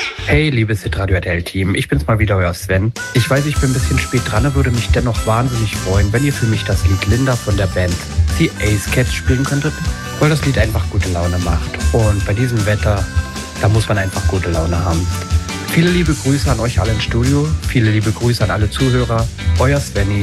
Hey, liebes Hitradio RTL-Team, ich bin's mal wieder, euer Sven. Ich weiß, ich bin ein bisschen spät dran, würde mich dennoch wahnsinnig freuen, wenn ihr für mich das Lied Linda von der Band The Ace Cats spielen könntet, weil das Lied einfach gute Laune macht. Und bei diesem Wetter, da muss man einfach gute Laune haben. Viele liebe Grüße an euch alle im Studio, viele liebe Grüße an alle Zuhörer, euer Svenny.